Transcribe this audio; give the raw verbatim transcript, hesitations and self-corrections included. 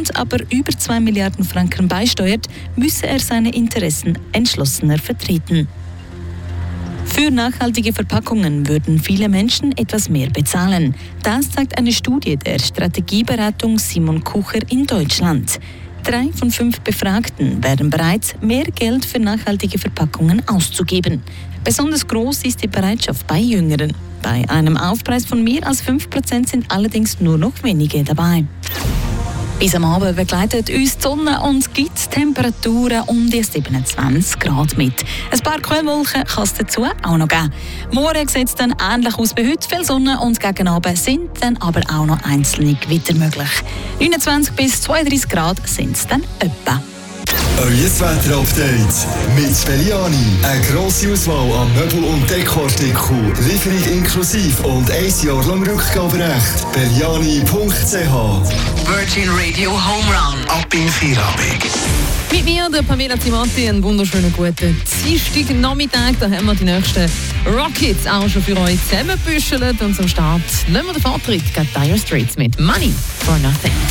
Bund aber über zwei Milliarden Franken beisteuert, müsse er seine Interessen entschlossener vertreten. Für nachhaltige Verpackungen würden viele Menschen etwas mehr bezahlen. Das zeigt eine Studie der Strategieberatung Simon Kucher in Deutschland. Drei von fünf Befragten wären bereit, mehr Geld für nachhaltige Verpackungen auszugeben. Besonders groß ist die Bereitschaft bei Jüngeren. Bei einem Aufpreis von mehr als fünf Prozent sind allerdings nur noch wenige dabei. Bis am Abend begleitet uns die Sonne und gibt Temperaturen um die siebenundzwanzig Grad mit. Ein paar Quellwolken kann es dazu auch noch geben. Morgen sieht es dann ähnlich aus wie heute. Viel Sonne und gegen Abend sind dann aber auch noch einzelne Gewitter möglich. neunundzwanzig bis zweiunddreißig Grad sind es dann etwa. Euer Wetter-Update mit Belliani. Eine grosse Auswahl an Möbel- und Dekoartikeln, Lieferung inklusive und ein Jahr lang Rückgaberecht. Belliani punkt c h. Virgin Radio Home Run. Ab in Feierabend. Mit mir, der Pamela Zimatti, einen wunderschönen guten Dienstag Nachmittag. Da haben wir die nächsten Rockets auch schon für euch zusammengebüschelt. Und zum Start nehmen wir den Vortritt gegen Dire Straits mit Money for Nothing.